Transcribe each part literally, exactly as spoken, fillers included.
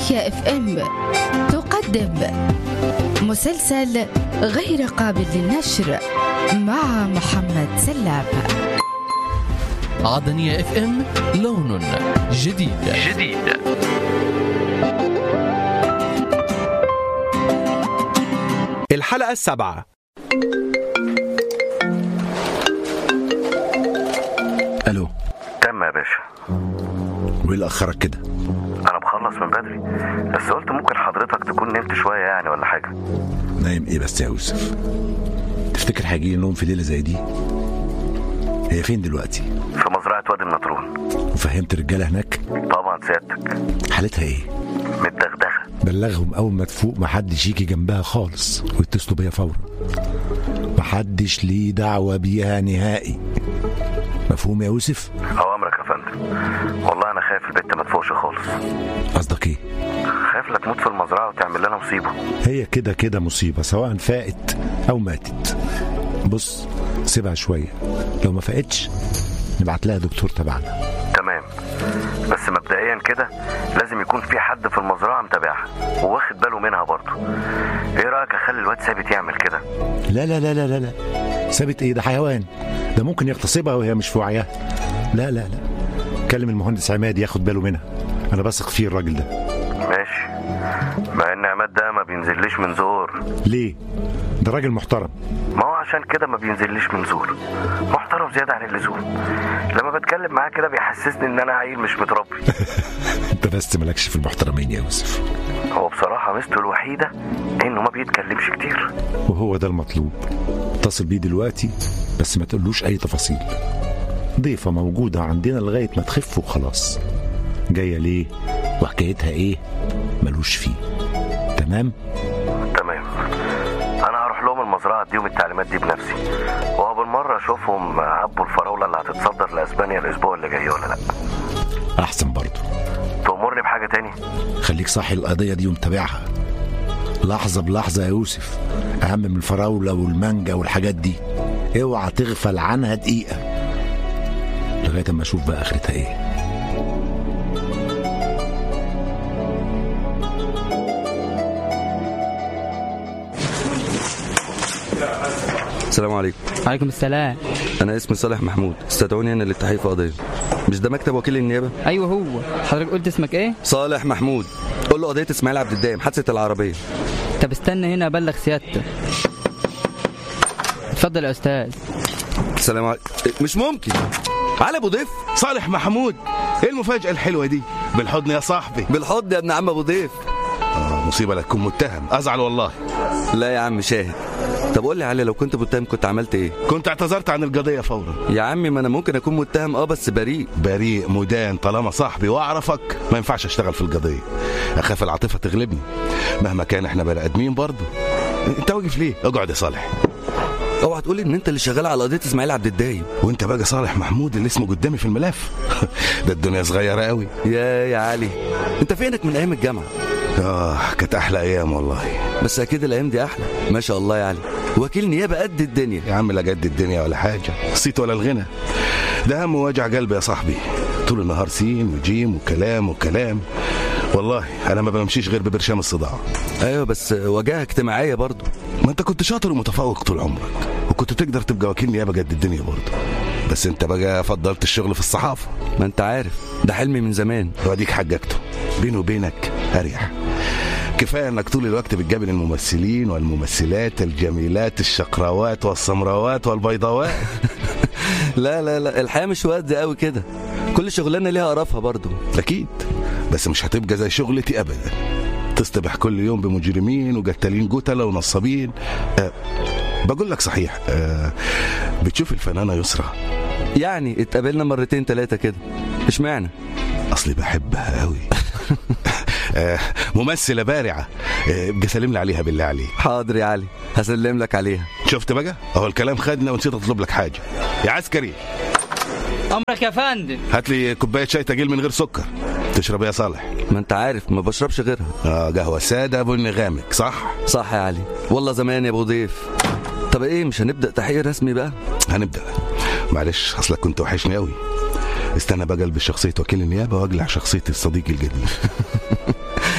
عدنية اف ام تقدم مسلسل غير قابل للنشر مع محمد سلام. عدنية اف ام، لون جديد جديد. الحلقة السابعة. الو. تم يا باشا. وايه اللي اخرك كده؟ انا بخلص من بدري، بس قلت ممكن حضرتك تكون نمت شويه يعني ولا حاجه. نايم ايه بس يا يوسف؟ تفتكر هيجيلي نوم في ليله زي دي؟ هي فين دلوقتي؟ في مزرعه وادي النطرون. وفهمت الرجاله هناك؟ طبعا سيادتك. حالتها ايه؟ متدغدغه. بلغهم اول ما تفوق محدش يجي جنبها خالص ويتصلوا بيا فورا. محدش ليه دعوه بيها نهائي. مفهوم يا يوسف؟ اوامرك يا فندم. والله انا خايف البت ما تفوقش خالص. قصدك ايه؟ خايف لا تموت في المزرعه وتعمل لنا مصيبه. هي كده كده مصيبه سواء فاقت او ماتت. بص سيبها شويه، لو ما فاقتش نبعت لها دكتور تبعنا. تمام، بس مبدئيا كده لازم يكون في حد في المزرعه متابعها وواخد باله منها برضه. ايه رايك اخلي الواد ثابت يعمل كده؟ لا لا لا لا لا لا ثابت ايه؟ ده حيوان، ده ممكن يغتصبها وهي مش في وعيها. لا لا لا كلم المهندس عماد ياخد باله منها، انا بثق فيه الراجل ده. ماشي، مع ان عماد ده ما بينزليش من زور. ليه؟ ده راجل محترم. ما هو عشان كده ما بينزليش من زور، محترم زياده عن اللزوم. لما بتكلم معاه كده بيحسسني ان انا عيل مش متربي. انت بس مالكش في المحترمين يا يوسف. هو بصراحه ميزته الوحيده انه ما بيتكلمش كتير، وهو ده المطلوب. اتصل بيه دلوقتي بس ما تقولوش اي تفاصيل. ضيفه موجوده عندنا لغايه ما تخف وخلاص. جايه ليه وحكايتها ايه ملوش فيه. تمام تمام. انا هروح لهم المزرعه اديهم التعليمات دي بنفسي، وبالمره اشوفهم عبوا الفراوله اللي هتتصدر لاسبانيا الاسبوع اللي جاي ولا لا. احسن برضو. تأمرني بحاجه تاني؟ خليك صاحي القضيه دي ومتابعها لحظه بلحظه يا يوسف. اهم من الفراوله والمانجا والحاجات دي. اوعى تغفل عنها دقيقه لغايه اما اشوف بقى اخرتها ايه. السلام عليكم. وعليكم السلام. انا اسمي صالح محمود، استدعوني هنا للتحقيق في قضيه. مش ده مكتب وكيل النيابه؟ ايوه هو. حضرتك قلت اسمك ايه؟ صالح محمود. قول له قضيه اسماعيل عبد الدايم، حادثه العربيه. طب استنى هنا ابلغ سيادتك. اتفضل يا استاذ. السلام عليكم. مش ممكن علي ابو ضيف. صالح محمود، ايه المفاجاه الحلوه دي؟ بالحضن يا صاحبي. بالحضن يا ابن عم ابو ضيف. آه مصيبه لا تكون متهم، ازعل والله. لا يا عم شاهد. طب قول لي علي، لو كنت متهم كنت عملت ايه؟ كنت اعتذرت عن القضيه فورا. يا عمي ما انا ممكن اكون متهم اه بس بريء. بريء مدان، طالما صاحبي واعرفك ما ينفعش اشتغل في القضيه. اخاف العاطفه تغلبني، مهما كان احنا بني ادمين برضه. انت واقف ليه؟ اقعد يا صالح. اوعى تقول ان انت اللي شغال على قضيه اسماعيل عبد الدايم. وانت بقى صالح محمود اللي اسمه قدامي في الملف. ده الدنيا صغيره قوي. يا يا علي انت فينك من ايام الجامعه؟ اه كانت احلى ايام والله. بس اكيد الايام دي احلى. ما شاء الله يا علي، وكيل نيابه قد الدنيا. يا عم لا قد الدنيا ولا حاجه، الصيت ولا الغنى. ده هم وجع قلبي يا صاحبي. طول النهار سين وجيم وكلام وكلام. والله انا ما بمشيش غير ببرشام الصداع. ايوه بس وجاهه اجتماعيه برضه. ما انت كنت شاطر ومتفوق طول عمرك، وكنت تقدر تبقى وكيل نيابه قد الدنيا برضه. بس انت بقى فضلت الشغل في الصحافه. ما انت عارف ده حلمي من زمان. واديك حججته. بيني وبينك اريح. كفايه انك طول الوقت بتقابل الممثلين والممثلات الجميلات الشقراوات والسمراوات والبيضاوات. لا لا لا الحياه مش وقت قوي كده، كل شغلانه ليها قرفها برضه. اكيد، بس مش هتبقى زي شغلتي ابدا. تصطبح كل يوم بمجرمين وقتالين قتله ونصابين. أه بقول لك صحيح، أه بتشوف الفنانه يسرا؟ يعني اتقابلنا مرتين ثلاثه كده. اشمعنى؟ اصلي بحبها قوي. آه ممثلة بارعة. آه ابقى سلم لي عليها بالله عليك. حاضر يا علي، هسلم لك عليها. شفت بقى؟ اهو الكلام خدنا ونسيت اطلب لك حاجة. يا عسكري. امرك يا فندم. هات لي كوباية شاي تقيل من غير سكر. تشرب يا صالح؟ ما انت عارف ما بشربش غيرها. اه قهوة سادة بني غامق. صح؟ صح يا علي، والله زمان يا ابو ضيف. طب ايه مش هنبدأ تحقيق رسمي بقى؟ هنبدأ. معلش اصلك كنت وحشني قوي. استنى بقى البس شخصية وكيل النيابة واقلع شخصية الصديق القديم.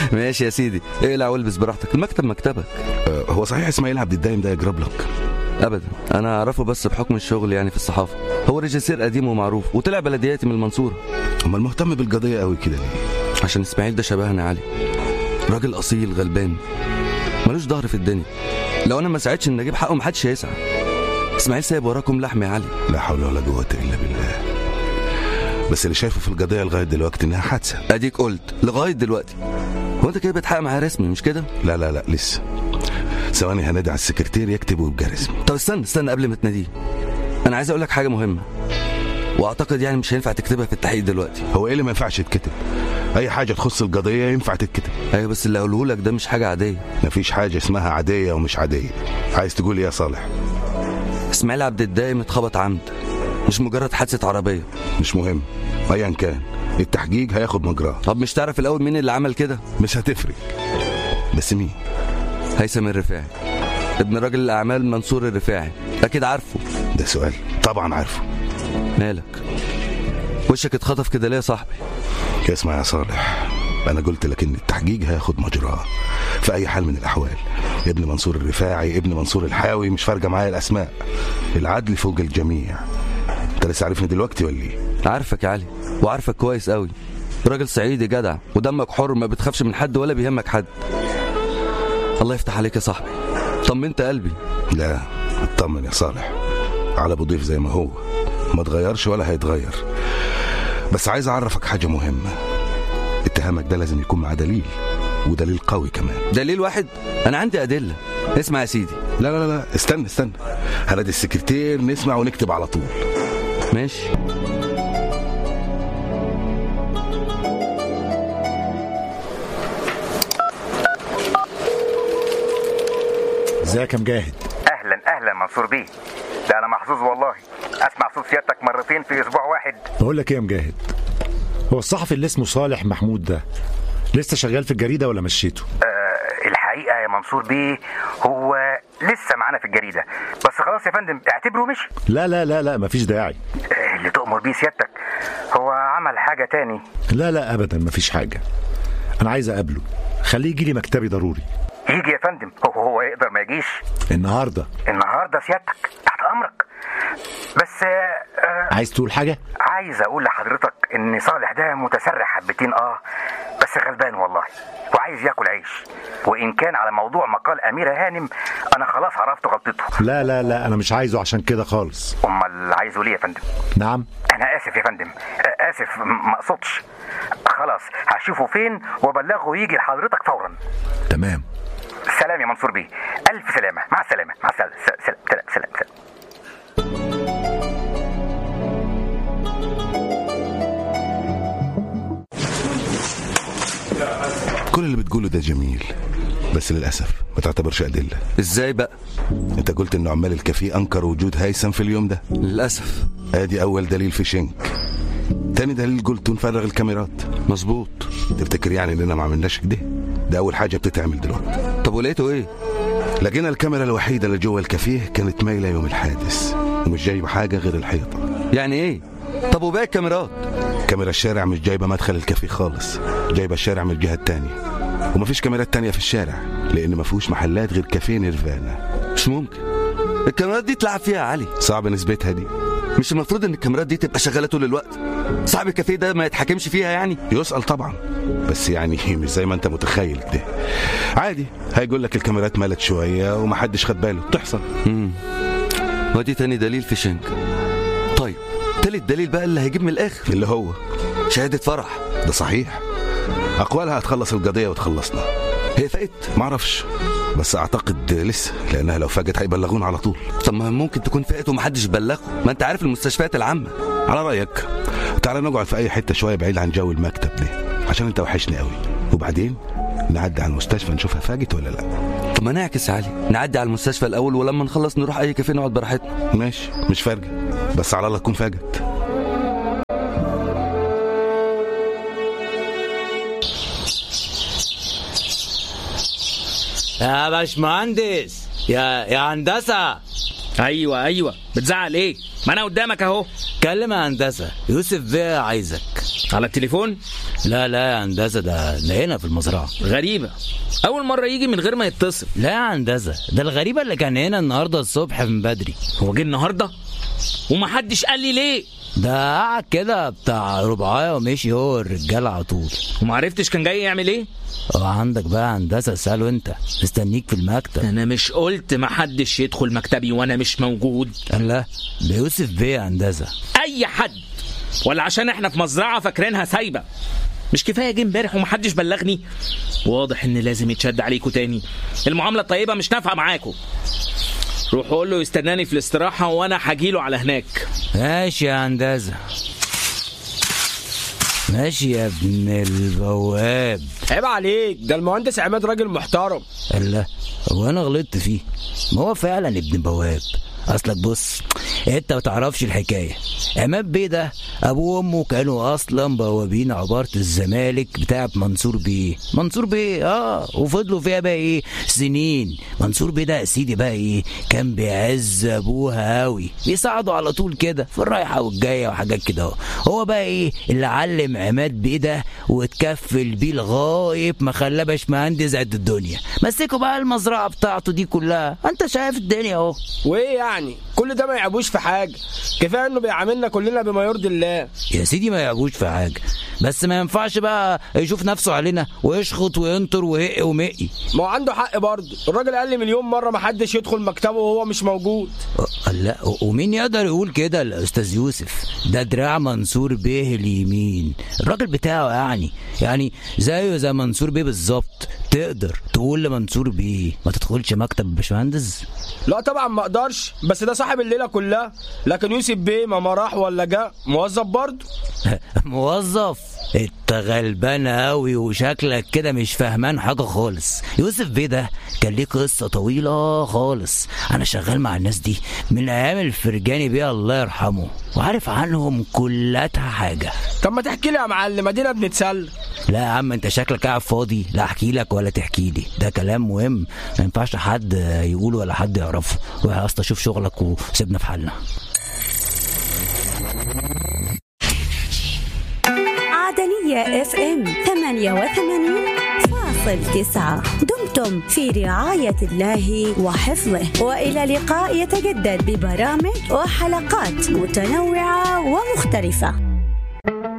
ماشي يا سيدي، اقلع والبس براحتك، المكتب مكتبك. أه هو صحيح اسماعيل عبد الدايم ده يجرب لك؟ ابدا، انا اعرفه بس بحكم الشغل يعني في الصحافه. هو ريجيسير قديم ومعروف وطلع بلدياتي من المنصوره. امال مهتم بالقضيه قوي كده ليه؟ عشان اسماعيل ده شبهنا يا علي، راجل اصيل غلبان ملوش ظهر في الدنيا. لو انا ما ساعدش ان اجيب حقه محدش هيسعى. اسماعيل سايب وراكم لحم يا علي. لا حول ولا قوه الا بالله. بس اللي شايفه في القضيه لغايه دلوقتي انها حادثه. اديك قلت لغايه دلوقتي. هو انت كده بتحقق معاه رسمي مش كده؟ لا لا لا لسه. ثواني هنادي على السكرتير يكتب ويبقى رسمي. طب استنى استنى قبل ما تناديه، انا عايز اقول لك حاجه مهمه واعتقد يعني مش هينفع تكتبها في التحقيق دلوقتي. هو ايه اللي ما ينفعش يتكتب؟ اي حاجه تخص القضيه ينفع تتكتب. ايوه بس اللي اقوله لك ده مش حاجه عاديه. مفيش حاجه اسمها عاديه ومش عاديه. عايز تقول ايه يا صالح؟ اسماعيل عبد الدايم اتخبط عمد، مش مجرد حادثه عربيه. مش مهم ايا كان، التحقيق هياخد مجراه. طب مش تعرف الاول مين اللي عمل كده؟ مش هتفرق. بس مين؟ هيثم الرفاعي، ابن راجل الاعمال منصور الرفاعي، اكيد عارفه. ده سؤال؟ طبعا عارفه. مالك وشك اتخطف كده ليه يا صاحبي؟ اسمع يا صالح، انا قلت لك ان التحقيق هياخد مجراه في اي حال من الاحوال. ابن منصور الرفاعي، ابن منصور الحاوي، مش فارقه معايا الاسماء. العدل فوق الجميع. انت لسه عارفني دلوقتي ولا ايه؟ عارفك يا علي وعارفك كويس قوي، راجل صعيدي جدع ودمك حر، ما بتخافش من حد ولا بيهمك حد. الله يفتح عليك يا صاحبي، طمنت قلبي. لا اطمن يا صالح، على ابو ضيف زي ما هو، ما تغيرش ولا هيتغير. بس عايز اعرفك حاجه مهمه، اتهامك ده لازم يكون مع دليل، ودليل قوي كمان. دليل واحد؟ انا عندي ادله. اسمع يا سيدي. لا لا لا استنى استنى، هنادي السكرتير نسمع ونكتب على طول. ماشي. ازيك يا مجاهد؟ اهلا اهلا منصور بيه. ده انا محظوظ والله، اسمع صوت سيادتك مرتين في اسبوع واحد. بقول لك ايه يا مجاهد، هو الصحفي اللي اسمه صالح محمود ده لسه شغال في الجريده ولا مشيته؟ أه الحقيقه يا منصور بيه هو لسه معانا في الجريده، بس خلاص يا فندم اعتبره مشي. لا لا لا لا مفيش داعي. أه اللي تؤمر بيه سيادتك، هو عمل حاجه تاني؟ لا لا ابدا مفيش حاجه، انا عايز اقابله، خليه يجي لي مكتبي ضروري. يجي يا فندم، هو هو يقدر ما يجيش؟ النهارده النهارده سيادتك تحت امرك. بس آه عايز تقول حاجه؟ عايز اقول لحضرتك ان صالح ده متسرع حبتين، اه بس غلبان والله وعايز ياكل عيش. وان كان على موضوع مقال اميره هانم انا خلاص عرفت غلطته. لا لا لا انا مش عايزه عشان كده خالص. امال عايزه ليه يا فندم؟ نعم انا اسف يا فندم، اسف ما اقصدش. خلاص هشوفه فين وبلغه يجي لحضرتك فورا. تمام. سلام يا منصور بيه، الف سلامه. مع السلامه. مع السلامه. سلام سلام سلام, سلام. كل اللي بتقوله ده جميل، بس للاسف ما تعتبرش ادله. ازاي بقى؟ انت قلت ان عمال الكافيه انكروا وجود هيثم في اليوم ده. للاسف. ادي اول دليل في شنك. تاني دليل قلت نفرغ الكاميرات. مظبوط. تفتكر يعني اننا ما عملناش كده؟ ده اول حاجه بتتعمل دلوقتي. طب ولقيته ايه؟ لقينا الكاميرا الوحيده اللي جوه الكافيه كانت مايله يوم الحادث ومش جايبه حاجه غير الحيطه. يعني ايه؟ طب وباقي الكاميرات؟ كاميرا الشارع مش جايبه مدخل الكافيه خالص، جايبه الشارع من الجهه التانيه، ومفيش كاميرات تانيه في الشارع لان ما فيهوش محلات غير كافيه نيرفانا. مش ممكن الكاميرات دي تلعب فيها يا علي. صعب نثبتها دي. مش المفروض ان الكاميرات دي تبقى شغاله طول الوقت؟ صاحب الكافيه ده ما يتحكمش فيها يعني؟ يسأل طبعا، بس يعني مش زي ما انت متخيل ده. عادي هيقول لك الكاميرات مالت شويه ومحدش خد باله، تحصل. امم ودي تاني دليل في شنك. طيب تالت دليل بقى اللي هيجيب من الاخر، اللي هو شهاده فرح. ده صحيح، اقوالها هتخلص القضيه وتخلصنا. هي فقت؟ معرفش، بس اعتقد لسه، لانها لو فاجت هيبلغونا على طول. طب ما ممكن تكون فقت ومحدش بلغه، ما انت عارف المستشفيات العامه. على رايك تعالى نقعد في اي حته شويه بعيد عن جو المكتب ده عشان انت وحشني قوي، وبعدين نعدي على المستشفى نشوفها فاجت ولا لا. طب ما نعكس يا علي، نعدي على المستشفى الاول ولما نخلص نروح اي كافيه نقعد براحتنا. ماشي مش فارقه، بس على الله تكون فاجت. يا باشمهندس، يا يا هندسه. ايوه ايوه بتزعل ايه؟ ما انا قدامك اهو. كلم يا هندسه، يوسف بيه عايزك. على التليفون؟ لا لا يا هندسة، ده ده هنا في المزرعة. غريبة، أول مرة يجي من غير ما يتصل. لا يا هندسة، ده الغريبة اللي كان هنا النهاردة الصبح من بدري. هو جه النهاردة ومحدش قال لي ليه؟ ده قعد كده بتاع ربعاية ومشي هو الرجالة على طول. ومعرفتش كان جاي يعمل ايه؟ اه عندك بقى هندسة، اسأله انت، مستنيك في المكتب. انا مش قلت محدش يدخل مكتبي وانا مش موجود؟ لا ده يوسف بيه هندسة. اي حد، ولا عشان احنا في مزرعة فاكرينها سايبة؟ مش كفاية جه امبارح ومحدش بلغني؟ واضح ان لازم يتشد عليكم تاني، المعاملة الطيبة مش نافعة معاكم. روح قول له يستناني في الاستراحة وانا هجيله على هناك. ماشي يا هندسة، ماشي يا ابن البواب. عيب عليك، ده المهندس عماد راجل محترم. لا هو انا غلطت فيه، ما هو فعلا ابن بواب. اصلك بص، انت ما تعرفش الحكايه. عماد بيه ده ابوه وامه كانوا اصلا بوابين عباره الزمالك بتاعت منصور بيه. منصور بيه اه وفضلوا فيها بقى ايه سنين. منصور بيه ده يا سيدي بقى ايه كان بيعز ابوها قوي، بيساعده على طول كده في الرايحه والجايه وحاجات كده اهو. هو بقى ايه اللي علم عماد بيه ده واتكفل بيه لغايه ما خلاه باشمهندس قد الدنيا. مسكوا بقى المزرعه بتاعته دي كلها، انت شايف الدنيا اهو. وايه يعني كل ده ما يعبوش في حاجه؟ كفايه انه بيعاملنا كلنا بما يرضي الله. يا سيدي ما يعبوش في حاجه، بس ما ينفعش بقى يشوف نفسه علينا ويشخط وينطر وهق ومقي. ما هو عنده حق برضه، الراجل قال لي مليون مره ما حدش يدخل مكتبه وهو مش موجود. لا ومين يقدر يقول كده الاستاذ يوسف؟ ده دراع منصور بيه اليمين، الراجل بتاعه يعني يعني زيه زي منصور بيه بالظبط. تقدر تقول لمنصور بيه ما تدخلش مكتب باشمهندس؟ لا طبعا ما اقدرش، بس ده صاحب الليله كلها. لكن يوسف بيه ما راح ولا جاء، موظف برضه. موظف؟ انت غلبان قوي وشكلك كده مش فاهمان حاجه خالص. يوسف بيه ده كان ليه قصه طويله خالص، انا شغال مع الناس دي من ايام الفرجاني بيه الله يرحمه، وعارف عنهم كلها حاجه. طب ما تحكي لي يا معلم، ادينا بنتسلى. لا يا عم انت شكلك قاعد فاضي، لا احكي لك ولا تحكي لي، ده كلام مهم ما ينفعش حد يقوله ولا حد يعرفه. روح اصلا شوف شغلك وسيبنا في حالنا. عدنية اف ام ثمانية وثمانين فاصل تسعة. دمتم في رعاية الله وحفظه، وإلى لقاء يتجدد ببرامج وحلقات متنوعة ومختلفة.